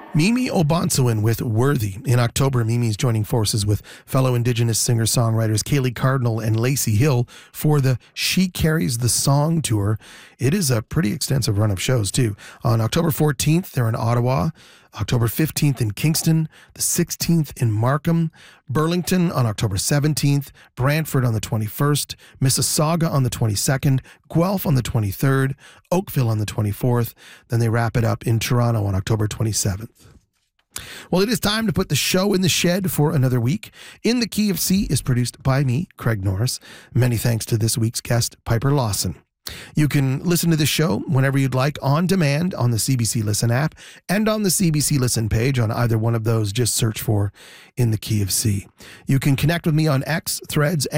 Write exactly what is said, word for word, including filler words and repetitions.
Mimi Obansuin with Worthy. In October, Mimi's joining forces with fellow Indigenous singer-songwriters Kaylee Cardinal and Lacey Hill for the She Carries the Song Tour. It is a pretty extensive run of shows, too. On October fourteenth, they're in Ottawa. October fifteenth in Kingston, the sixteenth in Markham, Burlington on October seventeenth, Brantford on the twenty-first, Mississauga on the twenty-second, Guelph on the twenty-third, Oakville on the twenty-fourth. Then they wrap it up in Toronto on October twenty-seventh. Well, it is time to put the show in the shed for another week. In the Key of C is produced by me, Craig Norris. Many thanks to this week's guest, Piper Lawson. You can listen to the show whenever you'd like on demand on the C B C Listen app and on the C B C Listen page. On either one of those, just search for In the Key of C. You can connect with me on X, Threads,